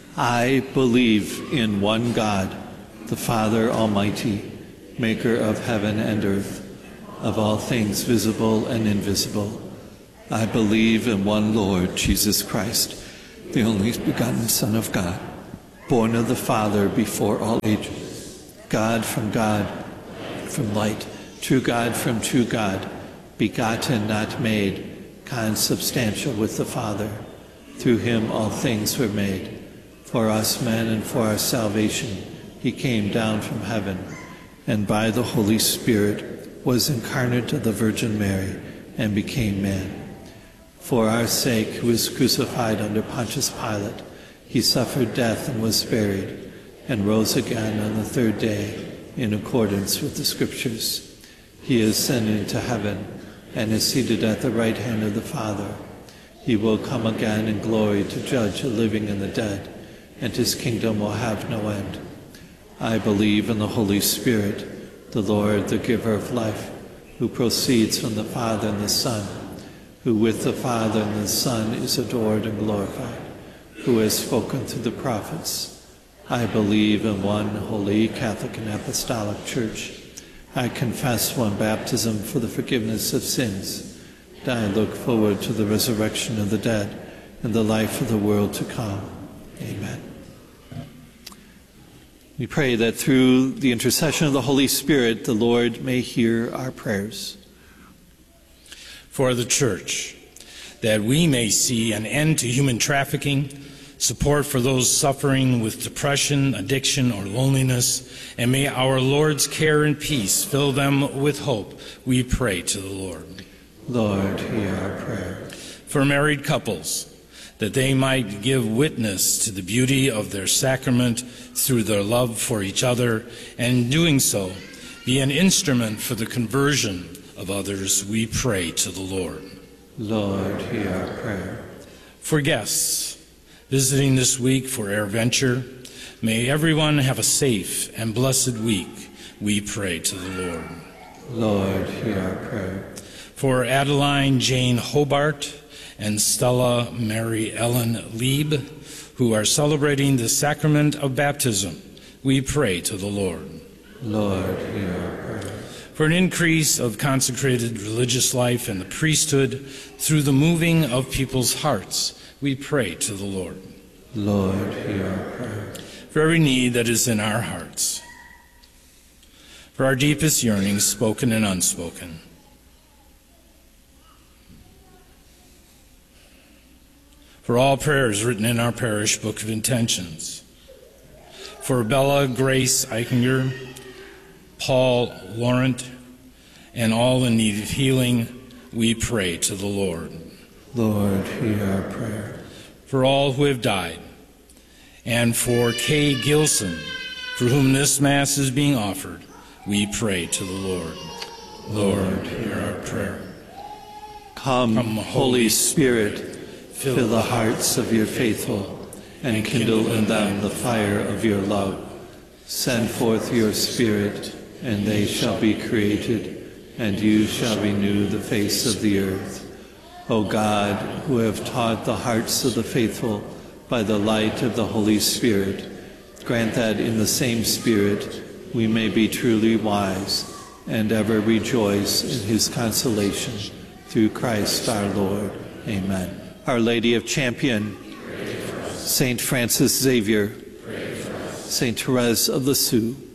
I believe in one God, the Father Almighty, maker of heaven and earth, of all things visible and invisible. I believe in one Lord, Jesus Christ, the only begotten Son of God, born of the Father before all ages, God, from light, true God from true God, begotten, not made, consubstantial with the Father. Through him all things were made. For us men and for our salvation he came down from heaven, and by the Holy Spirit was incarnate of the Virgin Mary and became man. For our sake, who was crucified under Pontius Pilate, he suffered death and was buried, and rose again on the third day in accordance with the Scriptures. He ascended into heaven and is seated at the right hand of the Father. He will come again in glory to judge the living and the dead, and his kingdom will have no end. I believe in the Holy Spirit, the Lord, the giver of life, who proceeds from the Father and the Son, who with the Father and the Son is adored and glorified, who has spoken through the prophets. I believe in one holy, Catholic, and Apostolic Church. I confess one baptism for the forgiveness of sins, and I look forward to the resurrection of the dead and the life of the world to come. Amen. We pray that through the intercession of the Holy Spirit, the Lord may hear our prayers. For the Church, that we may see an end to human trafficking, support for those suffering with depression, addiction, or loneliness, and may our Lord's care and peace fill them with hope, we pray to the Lord. Lord, hear our prayer. For married couples, that they might give witness to the beauty of their sacrament through their love for each other, and in doing so, be an instrument for the conversion of others, we pray to the Lord. Lord, hear our prayer. For guests visiting this week for AirVenture, may everyone have a safe and blessed week, we pray to the Lord. Lord, hear our prayer. For Adeline Jane Hobart and Stella Mary Ellen Lieb, who are celebrating the sacrament of baptism, we pray to the Lord. Lord, hear our prayer. For an increase of consecrated religious life and the priesthood through the moving of people's hearts, we pray to the Lord. Lord, hear our prayer. For every need that is in our hearts, for our deepest yearnings, spoken and unspoken, for all prayers written in our parish book of intentions, for Bella Grace Eichinger, Paul Laurent, and all in need of healing, we pray to the Lord. Lord, hear our prayer. For all who have died, and for Kay Gilson, for whom this Mass is being offered, we pray to the Lord. Lord, hear our prayer. Come, Holy Spirit, fill the hearts of your faithful, and kindle in them the fire of your love. Send forth your Spirit, and they shall be created, and you shall renew the face of the earth. O God, who have taught the hearts of the faithful by the light of the Holy Spirit, grant that in the same Spirit we may be truly wise and ever rejoice in his consolation. Through Christ our Lord. Amen. Our Lady of Champion, Saint Francis Xavier, Saint Therese of Lisieux,